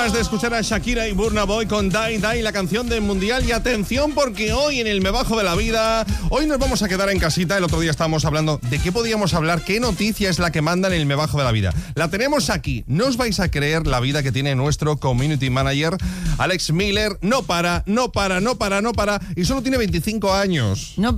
Acabas de escuchar a Shakira y Burna Boy con Die Die, la canción del Mundial. Y atención, porque hoy en el Me Bajo de la Vida, hoy nos vamos a quedar en casita. El otro día estábamos hablando de qué podíamos hablar, qué noticia es la que manda en el Me Bajo de la Vida. La tenemos aquí. No os vais a creer la vida que tiene nuestro community manager, Alex Miller. No para. Y solo tiene 25 años. No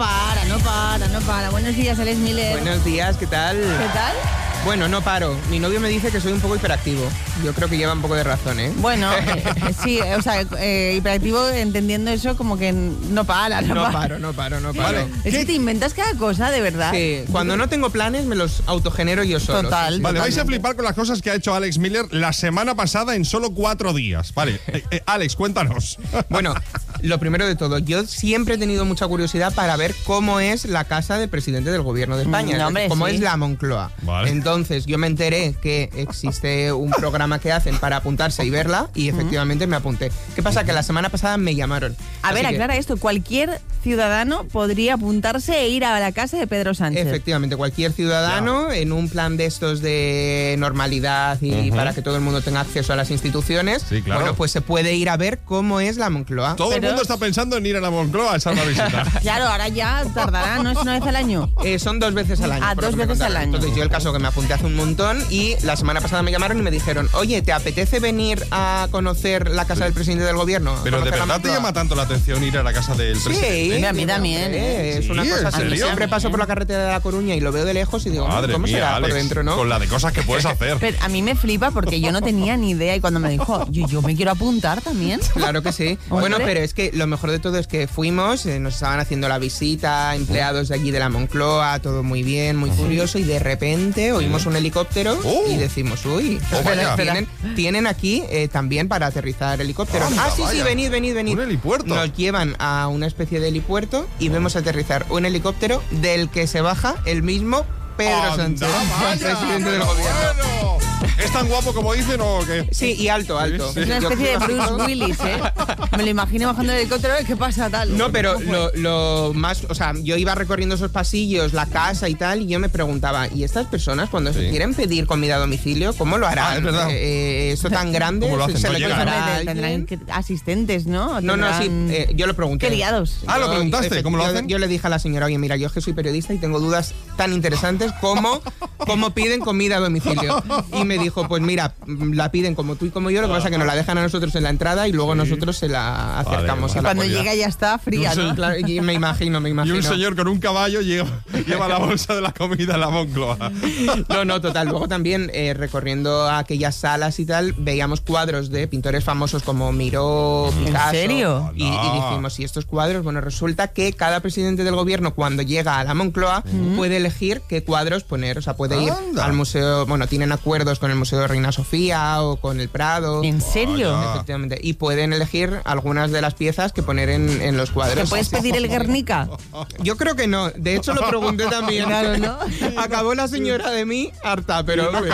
para. Buenos días, Alex Miller. Buenos días, ¿qué tal? ¿Qué tal? Bueno, no paro. Mi novio me dice que soy un poco hiperactivo. Yo creo que lleva un poco de razón, ¿eh? Bueno, sí, o sea, hiperactivo entendiendo eso como que no para. No paro. Vale. Es que te inventas cada cosa, de verdad. Sí, cuando no tengo planes me los autogenero yo solo. Total. Sí. Vale, vais a flipar con las cosas que ha hecho Alex Miller la semana pasada en solo 4 días. Vale, Alex, cuéntanos. Bueno, lo primero de todo, yo siempre he tenido mucha curiosidad para ver cómo es la casa del presidente del gobierno de España. No, hombre, cómo sí. es la Moncloa. Vale. Entonces, yo me enteré que existe un programa que hacen para apuntarse y verla y efectivamente me apunté. ¿Qué pasa? Que la semana pasada me llamaron. A ver, Así que, aclara esto. Cualquier ciudadano podría apuntarse e ir a la casa de Pedro Sánchez. efectivamente, cualquier ciudadano en un plan de estos de normalidad y para que todo el mundo tenga acceso a las instituciones, Sí, claro. bueno, pues se puede ir a ver cómo es la Moncloa. Todo el mundo está pensando en ir a la Moncloa a echar una visita. Claro, ahora ya tardará, ¿no? Es una vez al año. Son 2 veces al año. Ah, por lo 2 que me veces contaron. al año. Entonces yo el caso que me apunté hace un montón y la semana pasada me llamaron y me dijeron, oye, ¿te apetece venir a conocer la casa del presidente del gobierno? Pero ¿de ¿Conocer la verdad te Moncloa? llama tanto la atención ir a la casa del presidente? Mira, a mí también, Es una Sí, cosa ¿en así. serio? Siempre paso por la carretera de La Coruña y lo veo de lejos y digo, Madre ¿cómo mía, será Alex, por dentro, no? con la de cosas que puedes hacer. Pero a mí me flipa porque yo no tenía ni idea y cuando me dijo, yo me quiero apuntar también. Claro que sí. Bueno, pero es que lo mejor de todo es que fuimos, nos estaban haciendo la visita, empleados de allí de la Moncloa, todo muy bien, muy curioso, y de repente oímos un helicóptero y decimos, uy, vaya. tienen aquí también para aterrizar helicópteros. Anda, Sí, vaya. venid. Un helipuerto. Nos llevan a una especie de helipuerto y vemos aterrizar un helicóptero del que se baja el mismo Pedro Anda, Sánchez, vaya, el presidente del pero gobierno. bueno. ¿Es tan guapo como dicen o qué? Sí, y alto. Sí. Es una especie de Bruce Willis, ¿eh? Me lo imagino bajando el helicóptero, ¿qué pasa tal? No, pero ¿Cómo fue? lo más, o sea, yo iba recorriendo esos pasillos, la casa y tal, y yo me preguntaba, ¿y estas personas cuando se quieren pedir comida a domicilio, cómo lo harán? Es verdad. Eso tan grande, ¿Cómo lo hacen? ¿se No lo llegan. llevará Tendrán alguien? asistentes, ¿no? No, sí, Tendrán- yo lo pregunté. Qué liados. Ah, ¿lo Yo, preguntaste? ¿Cómo lo hacen? Yo le dije a la señora, oye, mira, yo es que soy periodista y tengo dudas tan interesantes como cómo piden comida a domicilio. Y me dijo, pues mira, la piden como tú y como yo, lo que pasa es que nos la dejan a nosotros en la entrada y luego nosotros se la acercamos Vale, a la Cuando polla. llega ya está fría, Sí, ¿no? Claro, y me imagino. Y un señor con un caballo lleva la bolsa de la comida a la Moncloa. No, total. Luego también recorriendo aquellas salas y tal, veíamos cuadros de pintores famosos como Miró, Picasso. serio? Y dijimos, y estos cuadros, bueno, resulta que cada presidente del gobierno cuando llega a la Moncloa puede elegir qué cuadros poner. O sea, puede ir Anda. al museo, bueno, tienen acuerdos con el Museo de Reina Sofía o con el Prado. ¿En serio? Vaya. Efectivamente. Y pueden elegir algunas de las piezas que poner en los ¿Te cuadros. puedes pedir el Guernica? Yo creo que no. De hecho, lo pregunté también. Claro, ¿no? Acabó la señora de mí harta, pero No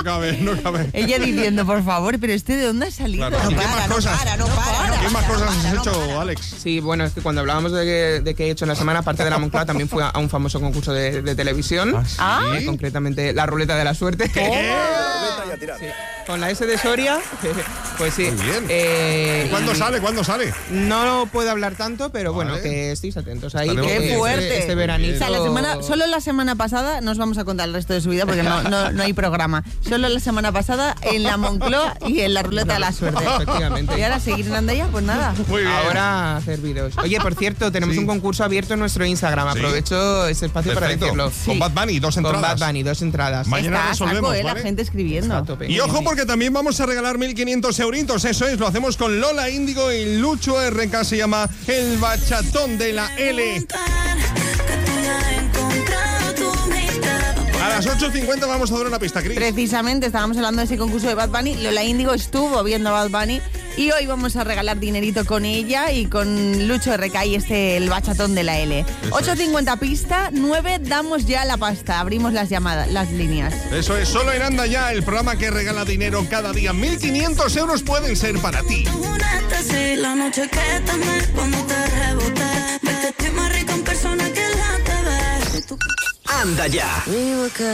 cabe. Ella diciendo, por favor, pero ¿este de dónde ha salido? Claro. ¿Y qué más cosas? ¿Qué más cosas has hecho, Alex? Sí, bueno, es que cuando hablábamos de que he hecho en la semana, aparte de la Moncloa, también fui a un famoso concurso de televisión. Ah. Concretamente, la ruleta de la suerte. Sí, con la S de Soria, pues sí. Muy bien. Y ¿Cuándo sale? No puedo hablar tanto, pero bueno, Vale. que estéis atentos ahí. Estaremos que ¡Qué fuerte! Este veranito... O sea, solo la semana pasada, no os vamos a contar el resto de su vida porque no hay programa. Solo la semana pasada en la Moncloa y en la ruleta de la suerte. Efectivamente. Y ahora seguir en Andaya, pues nada. Muy bien. Ahora hacer vídeos. Oye, por cierto, tenemos un concurso abierto en nuestro Instagram. Sí. Aprovecho ese espacio Perfecto. para decirlo. Con Bad Bunny, 2 Con entradas. Bad Bunny, 2 entradas. Mañana Está a resolvemos, saco, la ¿vale? gente escribiendo. A tope. Y ojo porque también vamos a regalar 1.500 euritos, eso es, lo hacemos con Lola Índigo y Lucho RK, se llama El Bachatón de la L. A las 8:50 vamos a dar una pista, Cris. Precisamente estábamos hablando de ese concurso de Bad Bunny. Lola Índigo estuvo viendo a Bad Bunny y hoy vamos a regalar dinerito con ella y con Lucho RK y el bachatón de la L. 8:50 pista, 9 damos ya la pasta. Abrimos las llamadas, las líneas. Eso es, solo en Anda Ya, el programa que regala dinero cada día. 1.500 euros pueden ser para ti. La noche que tomé cuando te reboté, vete más rico en persona que la TV. Anda Ya.